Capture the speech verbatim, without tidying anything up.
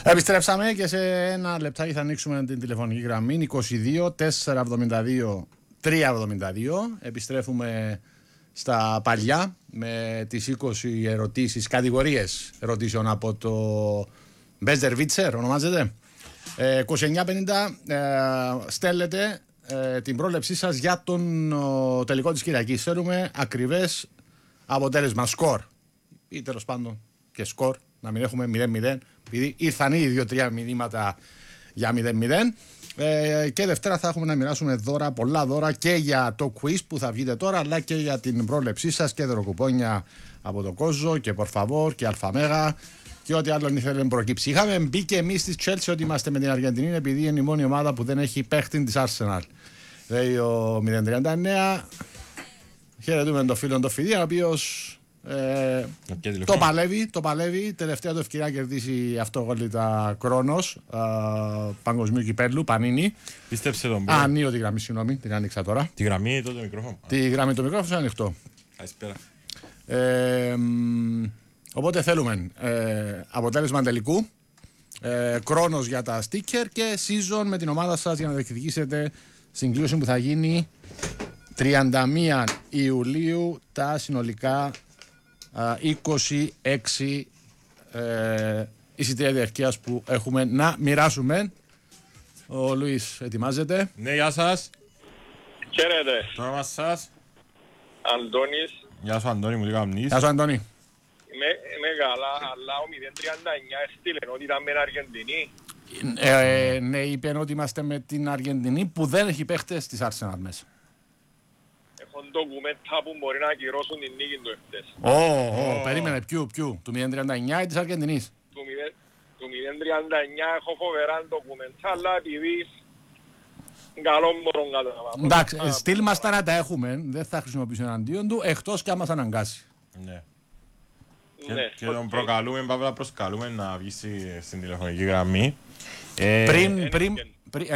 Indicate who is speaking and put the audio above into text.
Speaker 1: Επιστρέψαμε και σε ένα λεπτάκι θα ανοίξουμε την τηλεφωνική γραμμή είκοσι δύο τετρακόσια εβδομήντα δύο τριακόσια εβδομήντα δύο. Επιστρέφουμε στα παλιά με τις είκοσι ερωτήσεις, κατηγορίες ερωτήσεων από το Μπέζερ Βίτσερ, ονομάζεται. Ε, είκοσι εννιά πενήντα ε, στέλνετε ε, την πρόλεψή σας για τον ο, τελικό της Κυριακής. Θέλουμε ακριβές αποτέλεσμα, σκορ ή τέλος πάντων και σκορ, να μην έχουμε μηδέν μηδέν, επειδή ήρθαν ήδη δύο τρία μηνύματα για μηδέν μηδέν. Ε, και Δευτέρα θα έχουμε να μοιράσουμε δώρα, πολλά δώρα και για το quiz που θα βγείτε τώρα, αλλά και για την πρόλεψή σας και δωροκουπόνια από το Κόζο και Πορφαβόρ και Αλφαμέγα και ό,τι άλλο ήθελε να προκύψει. Είχαμε μπει και εμείς στη Chelsea ότι είμαστε με την Αργεντινή, επειδή είναι η μόνη ομάδα που δεν έχει παίχτη της Arsenal. Λέει ο μηδέν τριάντα εννέα. Χαιρετούμε τον φίλο τον Φιδία, ο οποίος ε, το παλεύει, το παλεύει. Τελευταία του ευκαιρία κερδίσει αυτογόλυτα Κρόνος ε, παγκοσμίου κυπέλλου, Πανίνη.
Speaker 2: Πίστεψε τον
Speaker 1: Α, ανοίγω τη γραμμή, συγγνώμη, την άνοιξα τώρα.
Speaker 2: Τη γραμμή ή το μικρόφωνο.
Speaker 1: Τη γραμμή, το μικρόφωνο είναι ανοιχτό.
Speaker 2: Καλησπέρα.
Speaker 1: Ε, οπότε θέλουμε ε, αποτέλεσμα τελικού, ε, Κρόνος για τα sticker και season με την ομάδα σας για να διεκδικήσετε συγκλήρωση που θα γίνει τριάντα μία Ιουλίου, τα συνολικά α, είκοσι έξι ε, εισιτήρια διαρκείας που έχουμε να μοιράσουμε. Ο Λουίς ετοιμάζεται.
Speaker 2: Ναι, γεια σας.
Speaker 3: Χαίρετε.
Speaker 2: Το όνομα σας.
Speaker 3: Αντώνης.
Speaker 2: Γεια σου Αντώνη, μου τι κάνεις.
Speaker 1: Γεια σου Αντώνη.
Speaker 3: Είμαι, είμαι καλά, αλλά ο μηδέν τριάντα εννέα έστειλε ότι ήταν με την Αργεντινή.
Speaker 1: Ε, ναι, είπε ότι είμαστε με την Αργεντινή που δεν έχει παίχτες της Arsenal μέσα.
Speaker 3: Έχουν ντοκουμέντα που μπορεί να ακυρώσουν την νίκη του εχθές.
Speaker 1: Ω, ω, περίμενε, ποιου, ποιου, του μηδέν τριάντα εννέα ή της Αργεντινής.
Speaker 3: Του μηδέν- του μηδέν τριάντα εννέα έχω φοβερά ντοκουμέντα, αλλά επειδή καλό μπορώ να καταλάβω.
Speaker 1: Εντάξει, στυλ μας τα να τα έχουμε, δεν θα χρησιμοποιήσω εναντίον του, εκτός και αν μας αναγκάσει.
Speaker 2: Ναι. Και,
Speaker 3: Ναι,
Speaker 2: και τον
Speaker 3: οκ.
Speaker 2: προκαλούμε, παύλα προσκαλούμε να βγει στη- στην τηλεφωνική γραμμή. Ε,
Speaker 1: Πριν, πριν, πριν,